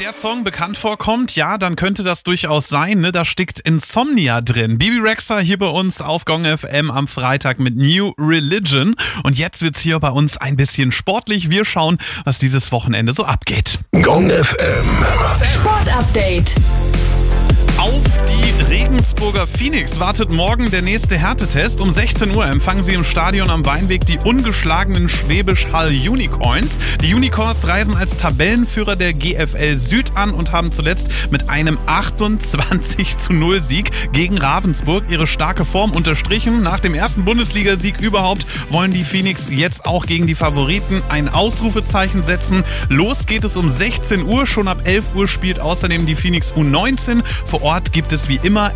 der Song bekannt vorkommt, ja, dann könnte das durchaus sein, ne? Da steckt Insomnia drin. Bibi Rexha hier bei uns auf Gong FM am Freitag mit New Religion. Und jetzt wird's hier bei uns ein bisschen sportlich. Wir schauen, was dieses Wochenende so abgeht. Gong FM. Sportupdate. Auf die Regensburger Phoenix wartet morgen der nächste Härtetest. Um 16 Uhr empfangen sie im Stadion am Weinweg die ungeschlagenen Schwäbisch Hall Unicorns. Die Unicorns reisen als Tabellenführer der GFL Süd an und haben zuletzt mit einem 28:0 Sieg gegen Ravensburg ihre starke Form unterstrichen. Nach dem ersten Bundesligasieg überhaupt wollen die Phoenix jetzt auch gegen die Favoriten ein Ausrufezeichen setzen. Los geht es um 16 Uhr. Schon ab 11 Uhr spielt außerdem die Phoenix U19. Vor Ort gibt es wie immer